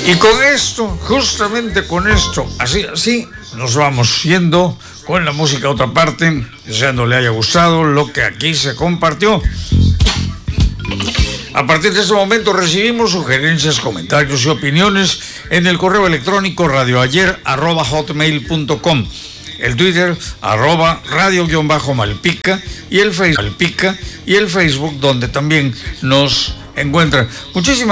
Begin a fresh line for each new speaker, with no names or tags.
Y con esto, justamente con esto, así, nos vamos yendo con la música a otra parte, deseando le haya gustado lo que aquí se compartió. A partir de este momento recibimos sugerencias, comentarios y opiniones en el correo electrónico radioayer@hotmail.com, el Twitter @radio_malpica y el Facebook donde también nos encuentran. Muchísimas